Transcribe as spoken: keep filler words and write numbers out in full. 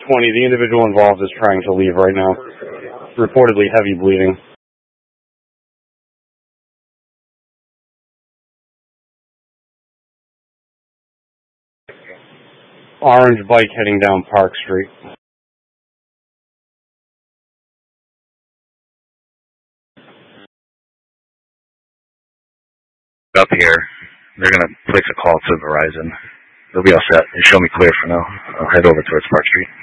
twenty, the individual involved is trying to leave right now. Reportedly heavy bleeding. Orange bike heading down Park Street. Up here, they're going to place a call to Verizon. They'll be all set. They show me clear for now. I'll head over towards Park Street.